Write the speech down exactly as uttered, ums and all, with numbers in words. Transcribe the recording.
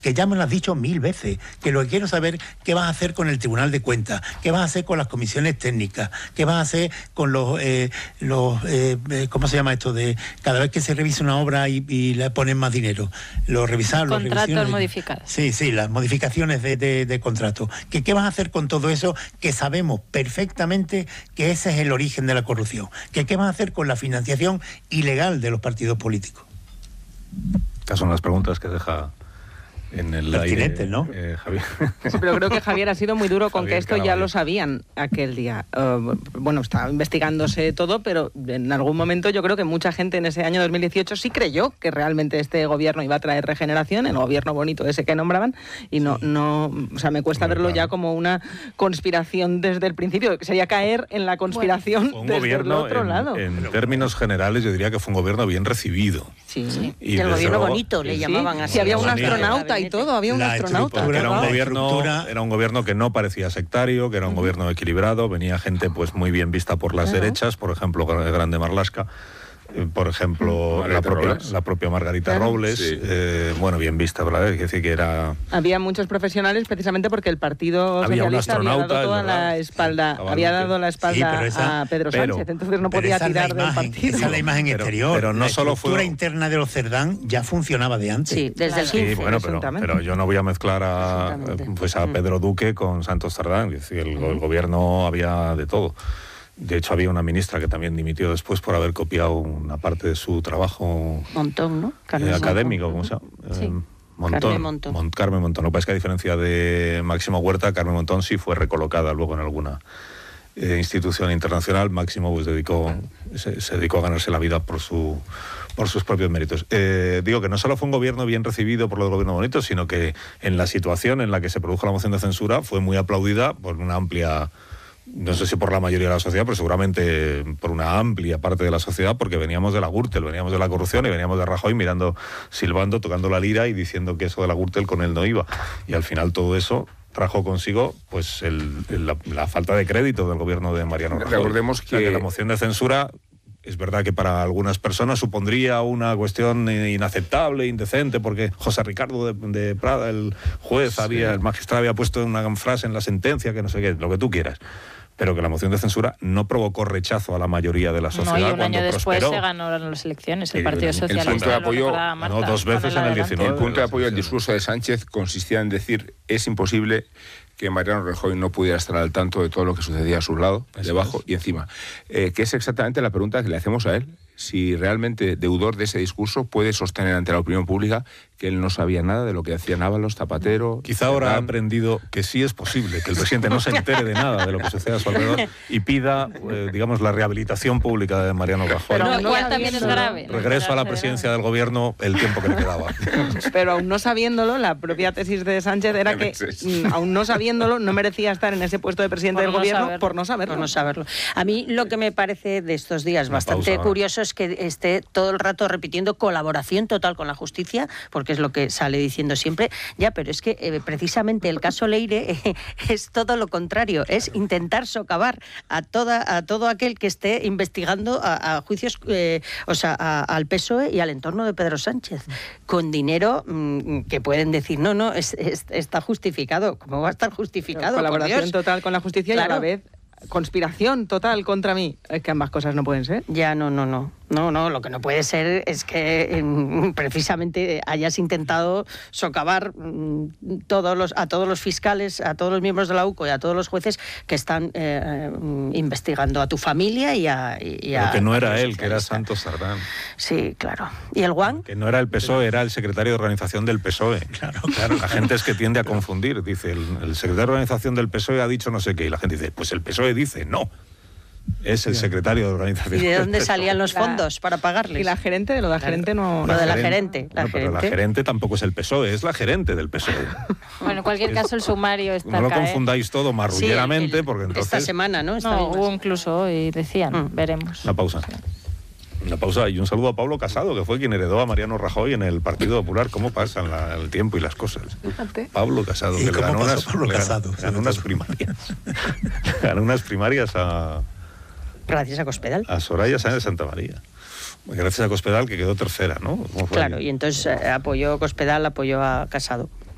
que ya me lo has dicho mil veces, que lo que quiero saber qué vas a hacer con el Tribunal de Cuentas, qué vas a hacer con las comisiones técnicas, qué vas a hacer con los, eh, los eh, ¿cómo se llama esto? De cada vez que se revisa una obra y, y le ponen más dinero, los revisar, los contratos modificados. Sí, sí, las modificaciones de, de, de contrato. ¿Qué, ¿Qué vas a hacer con todo eso que sabemos perfectamente que ese es el origen de la corrupción? ¿Qué, qué vas a hacer con la financiación ilegal de los partidos políticos? Estas son las preguntas que deja en el pertinente, aire, ¿no? Eh, Javier. Sí, pero creo que Javier ha sido muy duro con Javier que esto Caraballo. ya lo sabían aquel día. Uh, bueno, estaba investigándose todo, pero en algún momento yo creo que mucha gente en ese año dos mil dieciocho sí creyó que realmente este gobierno iba a traer regeneración, el gobierno bonito ese que nombraban, y no, sí. no, o sea, me cuesta verlo ya como una conspiración desde el principio, que sería caer en la conspiración bueno, desde gobierno, el otro en, lado. En términos generales, yo diría que fue un gobierno bien recibido. Sí, sí. Y el gobierno luego, bonito le sí, llamaban sí, así. Sí, había un bonito. astronauta y todo, había un La astronauta. Porque era un La gobierno, estructura... era un gobierno que no parecía sectario, que era un uh-huh. gobierno equilibrado, venía gente pues muy bien vista por las uh-huh. derechas, por ejemplo, Grande Marlaska, eh, por ejemplo, la propia, la propia Margarita claro. Robles, sí. eh, bueno, bien vista, ¿verdad? Es decir, que era... Había muchos profesionales precisamente porque el Partido había Socialista había dado toda la espalda, sí, había dado la espalda sí, esa, a Pedro Sánchez, pero, entonces no podía tirar imagen, del partido. Esa es la imagen pero, exterior, pero no la solo estructura fue... interna de los Cerdán ya funcionaba de antes. Sí, desde claro. el quince. Sí, bueno, pero, pero yo no voy a mezclar a, pues a Pedro Duque con Santos Cerdán, es decir, el, el gobierno había de todo. De hecho, había una ministra que también dimitió después por haber copiado una parte de su trabajo Montón, ¿no? Eh, académico, ¿cómo se llama? Sí. Eh, Montón. Carmen Montón. Mont, Carmen Montón. Lo que pasa es que a diferencia de Máximo Huerta, Carmen Montón sí fue recolocada luego en alguna eh, institución internacional. Máximo pues dedicó, se, se dedicó a ganarse la vida por su por sus propios méritos. Eh, digo que no solo fue un gobierno bien recibido por los gobiernos bonitos, sino que en la situación en la que se produjo la moción de censura fue muy aplaudida por una amplia... no sé si por la mayoría de la sociedad, pero seguramente por una amplia parte de la sociedad, porque veníamos de la Gürtel, veníamos de la corrupción y veníamos de Rajoy mirando, silbando, tocando la lira y diciendo que eso de la Gürtel con él no iba. Y al final todo eso trajo consigo pues el, el, la, la falta de crédito del gobierno de Mariano Rajoy. Recordemos que... O sea, que la moción de censura... Es verdad que para algunas personas supondría una cuestión inaceptable, indecente, porque José Ricardo de, de Prada, el juez, sí. había, el magistrado había puesto una frase en la sentencia que no sé qué, lo que tú quieras. Pero que la moción de censura no provocó rechazo a la mayoría de la sociedad. No, y un cuando año después prosperó. se ganó las elecciones, el Y Partido el, Socialista. El punto de apoyo, Marta, no, dos veces en el diecinueve. El punto de apoyo al discurso de Sánchez consistía en decir, es imposible que Mariano Rajoy no pudiera estar al tanto de todo lo que sucedía a su lado, Eso debajo es. y encima. Eh, que es exactamente la pregunta que le hacemos a él. Si realmente, deudor de ese discurso, puede sostener ante la opinión pública que él no sabía nada de lo que hacían Ábalos, Zapatero... Quizá ahora ha aprendido que sí es posible que el presidente no se entere de nada de lo que sucede a su alrededor y pida, eh, digamos, la rehabilitación pública de Mariano Rajoy. Pero no, lo cual también es grave. Regreso a la presidencia del gobierno el tiempo que le quedaba. Pero aún no sabiéndolo, la propia tesis de Sánchez era que, aún no sabiéndolo, no merecía estar en ese puesto de presidente por del no gobierno saberlo. por no saberlo. Por no saberlo. A mí lo que me parece de estos días Una bastante pausa, curioso es que esté todo el rato repitiendo colaboración total con la justicia, porque es lo que sale diciendo siempre. Ya, pero es que eh, precisamente el caso Leire eh, es todo lo contrario, es intentar socavar a toda a todo aquel que esté investigando a, a juicios, eh, o sea, a, al P S O E y al entorno de Pedro Sánchez, con dinero mmm, que pueden decir, no, no, es, es, está justificado. ¿Cómo va a estar justificado? Colaboración total con la justicia claro. y a la vez conspiración total contra mí. Es que ambas cosas no pueden ser. Ya, no, no, no. No, no, lo que no puede ser es que eh, precisamente hayas intentado socavar mm, todos los, a todos los fiscales, a todos los miembros de la U C O y a todos los jueces que están eh, investigando a tu familia y a... Y a Pero que no era él, que era Santos Cerdán. Sí, claro. ¿Y el Guan? Que no era el P S O E, era el secretario de organización del P S O E. Claro, claro. La gente es que tiende a confundir. Dice, el, el secretario de organización del P S O E ha dicho no sé qué. Y la gente dice, pues el P S O E dice no. Es el secretario de organización. ¿Y de dónde salían los fondos la, para pagarles? Y la gerente, de lo de la gerente no... Lo la de la gerente. gerente. La, no, gerente. Pero la gerente tampoco es el P S O E, es la gerente del P S O E. Bueno, en cualquier caso el sumario está No lo acá, confundáis ¿eh? todo marrulleramente, sí, el, porque entonces... Esta semana, ¿no? Esta no, misma. hubo incluso hoy, decían, mm. veremos. Una pausa. Una pausa y un saludo a Pablo Casado, que fue quien heredó a Mariano Rajoy en el Partido Popular. ¿Cómo pasan la, el tiempo y las cosas? Fíjate. Pablo Casado, que le ganó unas, Pablo le Casado, ganó, ganó unas primarias. ganó unas primarias a... Gracias a Cospedal. A Soraya Sáenz de Santa María. Gracias a Cospedal, que quedó tercera, ¿no? Claro, y entonces eh, apoyó Cospedal, apoyó a Casado.